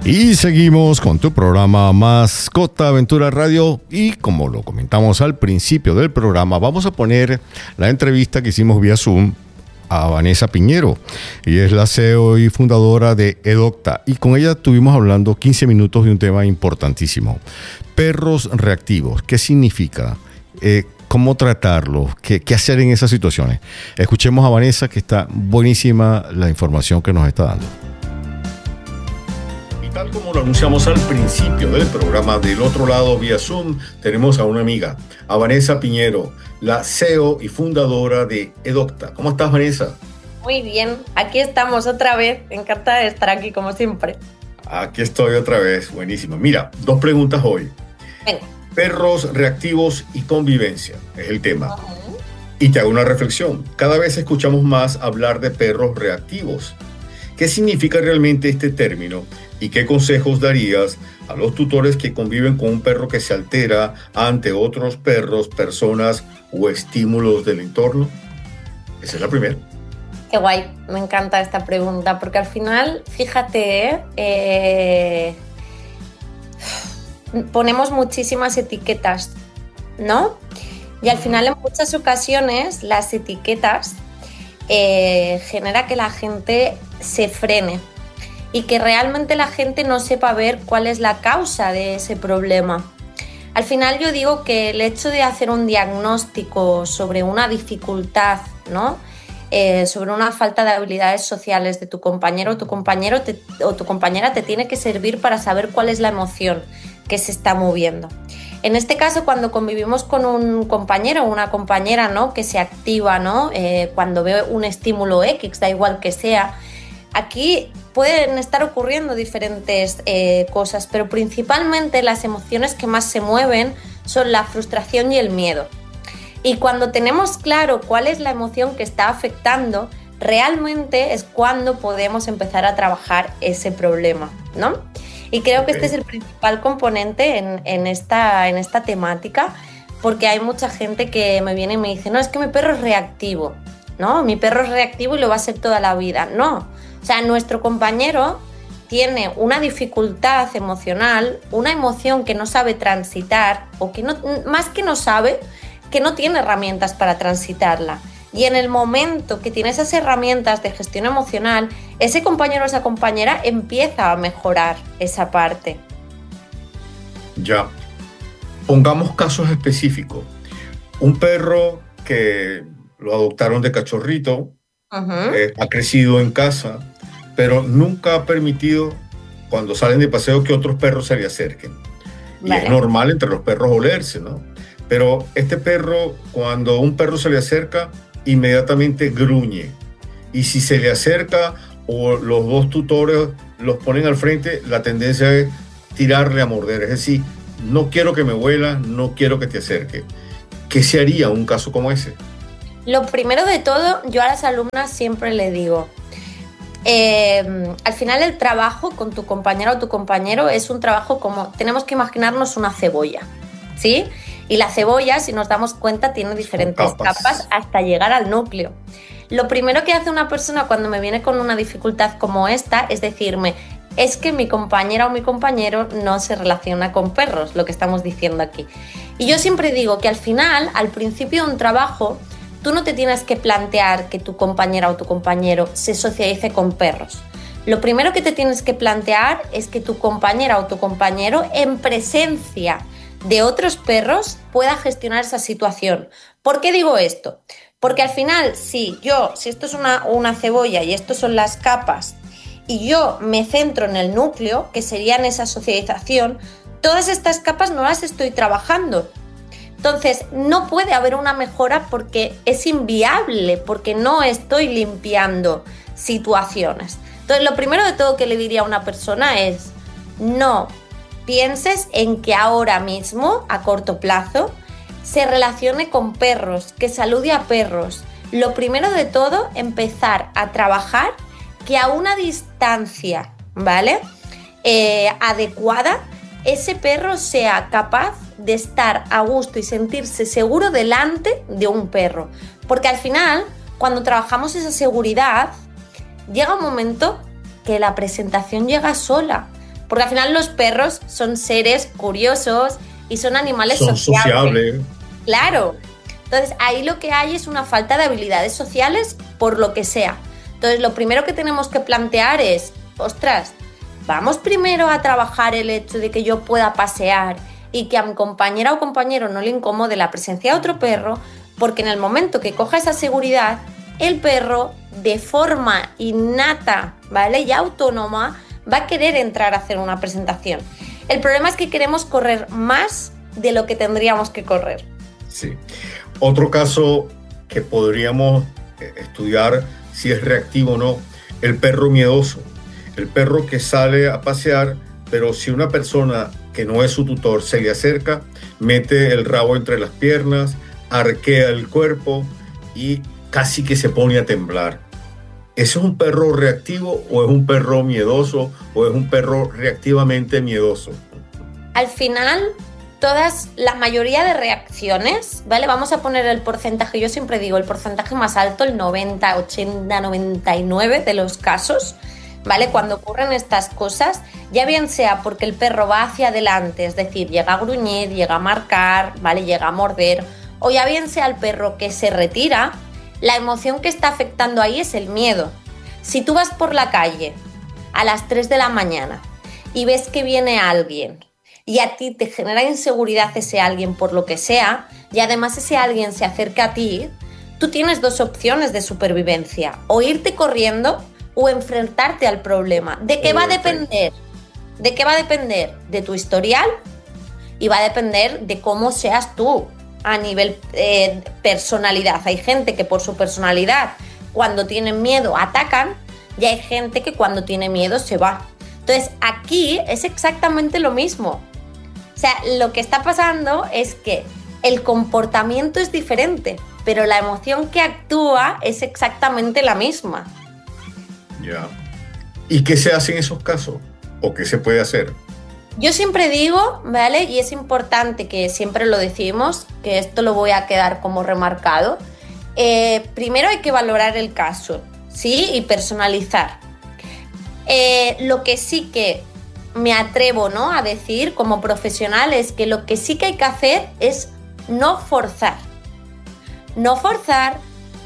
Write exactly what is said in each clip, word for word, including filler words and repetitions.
Y seguimos con tu programa Mascota Aventura Radio, y como lo comentamos al principio del programa, vamos a poner la entrevista que hicimos vía Zoom a Vanessa Piñero. Ella es la C E O y fundadora de Edocta, y con ella estuvimos hablando quince minutos de un tema importantísimo: perros reactivos. ¿Qué significa? Eh, ¿Cómo tratarlos? ¿Qué, ¿Qué hacer en esas situaciones? Escuchemos a Vanessa, que está buenísima la información que nos está dando. Tal como lo anunciamos al principio del programa, del otro lado vía Zoom tenemos a una amiga, a Vanessa Piñero, la C E O y fundadora de Edocta. ¿Cómo estás, Vanessa? Muy bien, aquí estamos otra vez, encantada de estar aquí como siempre. Aquí estoy otra vez, buenísimo. Mira, dos preguntas hoy. Venga. Perros reactivos y convivencia es el tema. Uh-huh. Y te hago una reflexión. Cada vez escuchamos más hablar de perros reactivos. ¿Qué significa realmente este término? ¿Y qué consejos darías a los tutores que conviven con un perro que se altera ante otros perros, personas o estímulos del entorno? Esa es la primera. Qué guay, me encanta esta pregunta, porque al final, fíjate, eh, ponemos muchísimas etiquetas, ¿no? Y al final, en muchas ocasiones, las etiquetas eh, genera que la gente se frene y que realmente la gente no sepa ver cuál es la causa de ese problema. Al final yo digo que el hecho de hacer un diagnóstico sobre una dificultad, ¿no? Eh, sobre una falta de habilidades sociales de tu compañero o tu compañero te, o tu compañera te tiene que servir para saber cuál es la emoción que se está moviendo. En este caso, cuando convivimos con un compañero o una compañera, ¿no? Que se activa, ¿no? Eh, cuando ve un estímulo X, da igual que sea, aquí pueden estar ocurriendo diferentes eh, cosas, pero principalmente las emociones que más se mueven son la frustración y el miedo. Y cuando tenemos claro cuál es la emoción que está afectando, realmente es cuando podemos empezar a trabajar ese problema, ¿no? Y creo que este es el principal componente en, en, esta, en esta temática, porque hay mucha gente que me viene y me dice, no, es que mi perro es reactivo, ¿no? Mi perro es reactivo y lo va a ser toda la vida. No. O sea, nuestro compañero tiene una dificultad emocional, una emoción que no sabe transitar, o que no, más que no sabe, que no tiene herramientas para transitarla. Y en el momento que tiene esas herramientas de gestión emocional, ese compañero o esa compañera empieza a mejorar esa parte. Ya. Pongamos casos específicos. Un perro que lo adoptaron de cachorrito, uh-huh. eh, ha crecido en casa, pero nunca ha permitido, cuando salen de paseo, que otros perros se le acerquen. Y vale. Es normal entre los perros olerse, ¿no? Pero este perro, cuando un perro se le acerca, inmediatamente gruñe. Y si se le acerca o los dos tutores los ponen al frente, la tendencia es tirarle a morder. Es decir, no quiero que me huela, no quiero que te acerque. ¿Qué se haría en un caso como ese? Lo primero de todo, yo a las alumnas siempre le digo, eh, al final el trabajo con tu compañera o tu compañero es un trabajo como, tenemos que imaginarnos una cebolla, ¿sí? Y la cebolla, si nos damos cuenta, tiene diferentes capas. capas hasta llegar al núcleo. Lo primero que hace una persona cuando me viene con una dificultad como esta es decirme, es que mi compañera o mi compañero no se relaciona con perros, lo que estamos diciendo aquí. Y yo siempre digo que al final, al principio de un trabajo, tú no te tienes que plantear que tu compañera o tu compañero se socialice con perros. Lo primero que te tienes que plantear es que tu compañera o tu compañero, en presencia de otros perros, pueda gestionar esa situación. ¿Por qué digo esto? Porque al final, si yo, si esto es una, una cebolla y esto son las capas, y yo me centro en el núcleo, que sería en esa socialización, todas estas capas no las estoy trabajando. Entonces, no puede haber una mejora porque es inviable, porque no estoy limpiando situaciones. Entonces, lo primero de todo que le diría a una persona es, no pienses en que ahora mismo, a corto plazo, se relacione con perros, que salude a perros. Lo primero de todo, empezar a trabajar que a una distancia, ¿vale? Eh, adecuada, ese perro sea capaz de estar a gusto y sentirse seguro delante de un perro. Porque al final, cuando trabajamos esa seguridad, llega un momento que la presentación llega sola. Porque al final los perros son seres curiosos y son animales son sociables. sociables. Claro. Entonces ahí lo que hay es una falta de habilidades sociales por lo que sea. Entonces lo primero que tenemos que plantear es, ostras, vamos primero a trabajar el hecho de que yo pueda pasear y que a mi compañera o compañero no le incomode la presencia de otro perro, porque en el momento que coja esa seguridad, el perro de forma innata, ¿vale? Y autónoma va a querer entrar a hacer una presentación. El problema es que queremos correr más de lo que tendríamos que correr. Sí. Otro caso que podríamos estudiar si es reactivo o no, el perro miedoso. El perro que sale a pasear, pero si una persona que no es su tutor se le acerca, mete el rabo entre las piernas, arquea el cuerpo y casi que se pone a temblar. ¿Eso es un perro reactivo o es un perro miedoso o es un perro reactivamente miedoso? Al final, todas, la mayoría de reacciones, ¿vale? Vamos a poner el porcentaje, yo siempre digo el porcentaje más alto, el noventa, ochenta, noventa y nueve de los casos, ¿vale? Cuando ocurren estas cosas, ya bien sea porque el perro va hacia adelante, es decir, llega a gruñir, llega a marcar, ¿vale? Llega a morder, o ya bien sea el perro que se retira, la emoción que está afectando ahí es el miedo. Si tú vas por la calle a las tres de la mañana y ves que viene alguien y a ti te genera inseguridad ese alguien por lo que sea, y además ese alguien se acerca a ti, tú tienes dos opciones de supervivencia, o irte corriendo o enfrentarte al problema. ¿De qué va a depender? ¿De qué va a depender? De tu historial y va a depender de cómo seas tú a nivel eh, personalidad. Hay gente que por su personalidad, cuando tienen miedo, atacan, y hay gente que cuando tiene miedo se va. Entonces, aquí es exactamente lo mismo. O sea, lo que está pasando es que el comportamiento es diferente, pero la emoción que actúa es exactamente la misma. Ya. ¿Y qué se hace en esos casos? ¿O qué se puede hacer? Yo siempre digo, ¿vale? Y es importante que siempre lo decimos, que esto lo voy a quedar como remarcado. Eh, primero hay que valorar el caso, ¿sí? Y personalizar. Eh, lo que sí que me atrevo, ¿no?, a decir como profesional es que lo que sí que hay que hacer es no forzar. No forzar,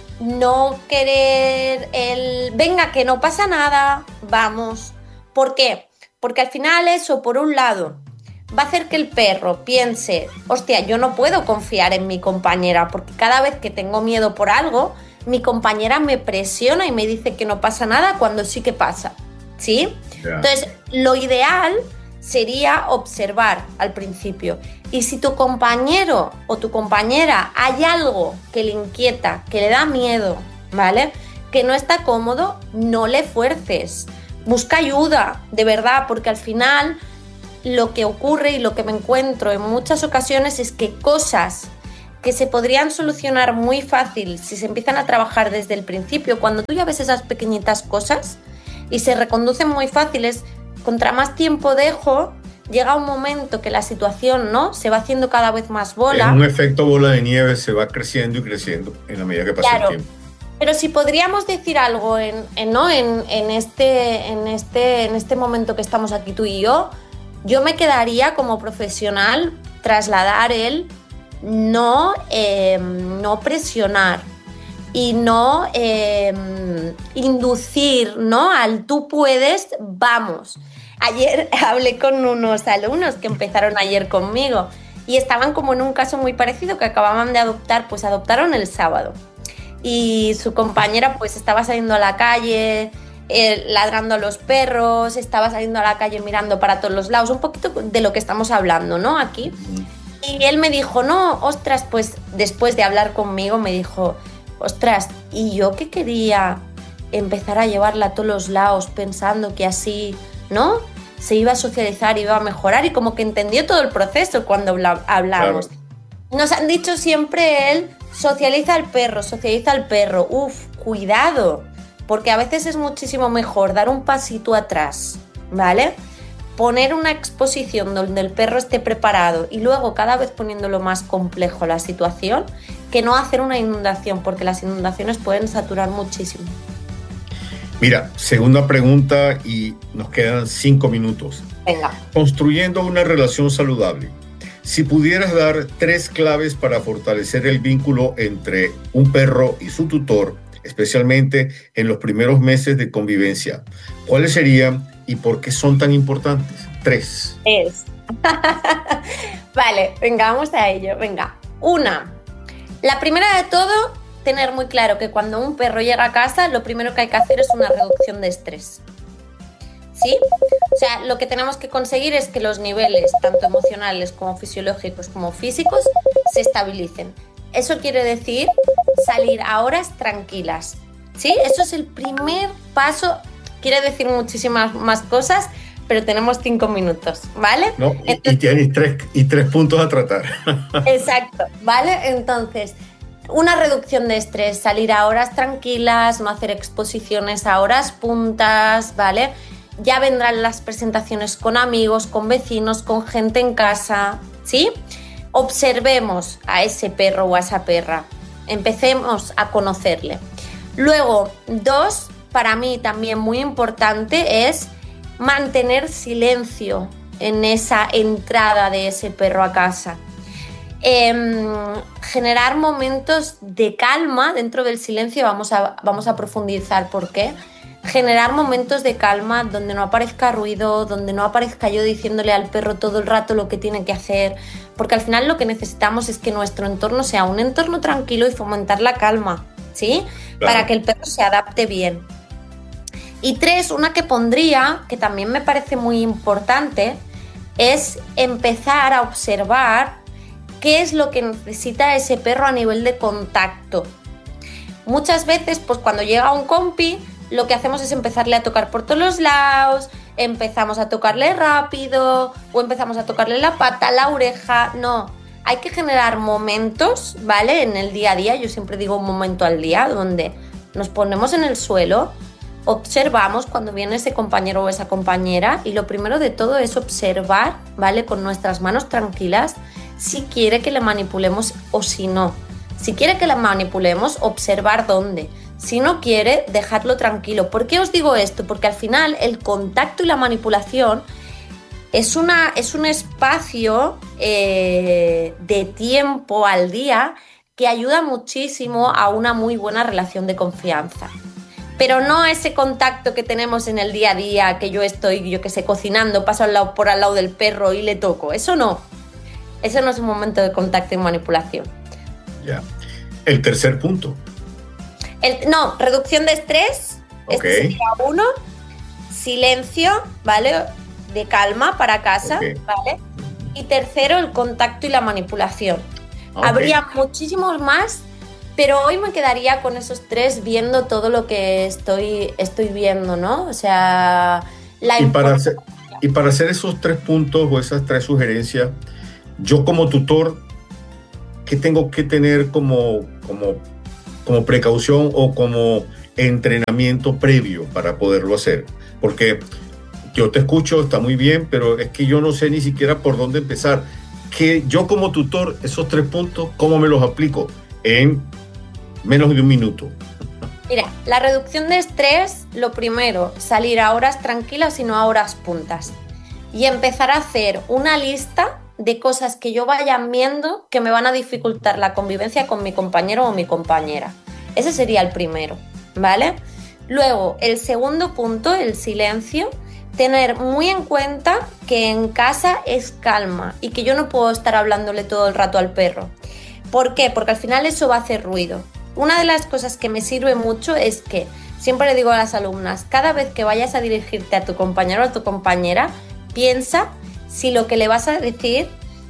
no querer el venga, que no pasa nada, vamos. ¿Por qué? Porque al final eso, por un lado, va a hacer que el perro piense, hostia, yo no puedo confiar en mi compañera porque cada vez que tengo miedo por algo, mi compañera me presiona y me dice que no pasa nada cuando sí que pasa, ¿sí? Yeah. Entonces, lo ideal sería observar al principio. Y si tu compañero o tu compañera hay algo que le inquieta, que le da miedo, ¿vale?, que no está cómodo, no le fuerces. Busca ayuda, de verdad, porque al final lo que ocurre y lo que me encuentro en muchas ocasiones es que cosas que se podrían solucionar muy fácil si se empiezan a trabajar desde el principio, cuando tú ya ves esas pequeñitas cosas y se reconducen muy fáciles, contra más tiempo dejo, llega un momento que la situación, ¿no?, se va haciendo cada vez más bola. Es un efecto bola de nieve, se va creciendo y creciendo en la medida que pasa claro. el tiempo. Pero si podríamos decir algo en, en, ¿no? en, en, este, en, este, en este momento que estamos aquí tú y yo, yo me quedaría como profesional trasladar el no, eh, no presionar y no eh, inducir, ¿no?, al tú puedes, vamos. Ayer hablé con unos alumnos que empezaron ayer conmigo y estaban como en un caso muy parecido, que acababan de adoptar, pues adoptaron el sábado. Y su compañera pues estaba saliendo a la calle, eh, ladrando a los perros, estaba saliendo a la calle mirando para todos los lados, un poquito de lo que estamos hablando, ¿no?, aquí. Y él me dijo, no, ostras, pues después de hablar conmigo me dijo, ostras, y yo que quería empezar a llevarla a todos los lados pensando que así, ¿no?, se iba a socializar, iba a mejorar, y como que entendió todo el proceso cuando hablamos. Claro. Nos han dicho siempre él, socializa al perro, socializa al perro. Uf, cuidado, porque a veces es muchísimo mejor dar un pasito atrás, ¿vale? Poner una exposición donde el perro esté preparado y luego cada vez poniéndolo más complejo la situación, que no hacer una inundación, porque las inundaciones pueden saturar muchísimo. Mira, segunda pregunta y nos quedan cinco minutos. Venga. Construyendo una relación saludable. Si pudieras dar tres claves para fortalecer el vínculo entre un perro y su tutor, especialmente en los primeros meses de convivencia, ¿cuáles serían y por qué son tan importantes? Tres. Es. Vale, venga, vamos a ello. Venga. Una. La primera de todo, tener muy claro que cuando un perro llega a casa, lo primero que hay que hacer es una reducción de estrés. ¿Sí? O sea, lo que tenemos que conseguir es que los niveles, tanto emocionales como fisiológicos como físicos, se estabilicen. Eso quiere decir salir a horas tranquilas. ¿Sí? Eso es el primer paso. Quiere decir muchísimas más cosas, pero tenemos cinco minutos, ¿vale? No, y, Entonces, y tienes tres, y tres puntos a tratar. Exacto, ¿vale? Entonces, una reducción de estrés, salir a horas tranquilas, no hacer exposiciones a horas puntas, ¿vale? Ya vendrán las presentaciones con amigos, con vecinos, con gente en casa, ¿sí? Observemos a ese perro o a esa perra, empecemos a conocerle. Luego, dos, para mí también muy importante es mantener silencio en esa entrada de ese perro a casa. Eh, generar momentos de calma dentro del silencio, vamos a, vamos a profundizar por qué. Generar momentos de calma donde no aparezca ruido, donde no aparezca yo diciéndole al perro todo el rato lo que tiene que hacer, porque al final lo que necesitamos es que nuestro entorno sea un entorno tranquilo y fomentar la calma, ¿sí? Claro. Para que el perro se adapte bien. Y tres, una que pondría, que también me parece muy importante, es empezar a observar qué es lo que necesita ese perro a nivel de contacto. Muchas veces, pues cuando llega un compi, lo que hacemos es empezarle a tocar por todos los lados, empezamos a tocarle rápido o empezamos a tocarle la pata, la oreja. No, hay que generar momentos, ¿vale? En el día a día, yo siempre digo un momento al día, donde nos ponemos en el suelo, observamos cuando viene ese compañero o esa compañera y lo primero de todo es observar, ¿vale? Con nuestras manos tranquilas, si quiere que le manipulemos o si no. Si quiere que la manipulemos, observar dónde. Si no quiere, dejarlo tranquilo. ¿Por qué os digo esto? Porque al final el contacto y la manipulación es, una, es un espacio eh, de tiempo al día que ayuda muchísimo a una muy buena relación de confianza. Pero no ese contacto que tenemos en el día a día, que yo estoy, yo que sé, cocinando, paso al lado, por al lado del perro y le toco. Eso no. Eso no es un momento de contacto y manipulación. Ya. El tercer punto. El, no, reducción de estrés. Okay. Este sería uno. Silencio, ¿vale? De calma para casa, okay. ¿Vale? Y tercero, el contacto y la manipulación. Okay. Habría muchísimos más, pero hoy me quedaría con esos tres viendo todo lo que estoy, estoy viendo, ¿no? O sea, la y para, hacer, y para hacer esos tres puntos o esas tres sugerencias, yo como tutor, ¿qué tengo que tener como, como, como precaución o como entrenamiento previo para poderlo hacer? Porque yo te escucho, está muy bien, pero es que yo no sé ni siquiera por dónde empezar. Que yo como tutor, esos tres puntos, ¿cómo me los aplico en menos de un minuto? Mira, la reducción de estrés, lo primero, salir a horas tranquilas y no a horas puntas. Y empezar a hacer una lista de cosas que yo vaya viendo que me van a dificultar la convivencia con mi compañero o mi compañera. Ese sería el primero, ¿vale? Luego, el segundo punto, el silencio. Tener muy en cuenta que en casa es calma y que yo no puedo estar hablándole todo el rato al perro. ¿Por qué? Porque al final eso va a hacer ruido. Una de las cosas que me sirve mucho es que siempre le digo a las alumnas, cada vez que vayas a dirigirte a tu compañero o a tu compañera, piensa si lo que le vas a decir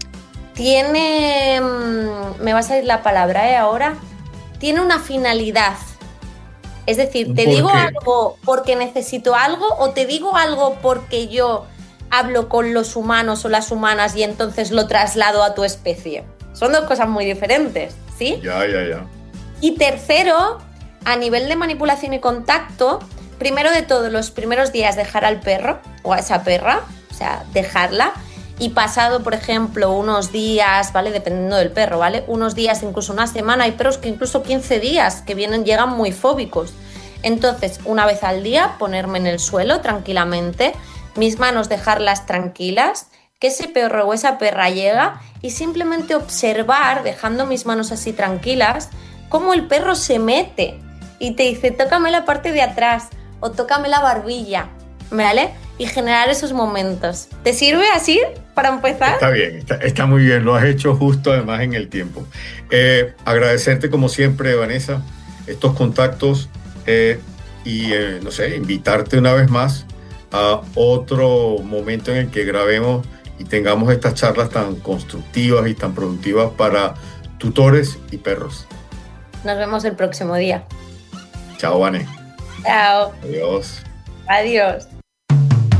tiene, me va a salir la palabra ¿eh? ahora, tiene una finalidad. Es decir, ¿te digo algo porque necesito algo o te digo algo porque yo hablo con los humanos o las humanas y entonces lo traslado a tu especie? Son dos cosas muy diferentes, ¿sí? Ya, ya, ya. Y tercero, a nivel de manipulación y contacto, primero de todo, los primeros días dejar al perro o a esa perra, o sea, dejarla, y pasado, por ejemplo, unos días, ¿vale? Dependiendo del perro, ¿vale? Unos días, incluso una semana, hay perros que incluso quince días, que vienen, llegan muy fóbicos. Entonces, una vez al día, ponerme en el suelo tranquilamente, mis manos dejarlas tranquilas, que ese perro o esa perra llega y simplemente observar, dejando mis manos así tranquilas, cómo el perro se mete y te dice, tócame la parte de atrás o tócame la barbilla, ¿vale? Y generar esos momentos. ¿Te sirve así para empezar? Está bien, está, está muy bien, lo has hecho justo además en el tiempo. Eh, agradecerte como siempre, Vanessa, estos contactos eh, y, eh, no sé, invitarte una vez más a otro momento en el que grabemos y tengamos estas charlas tan constructivas y tan productivas para tutores y perros. Nos vemos el próximo día. Chao, Vane. Chao. Adiós. Adiós.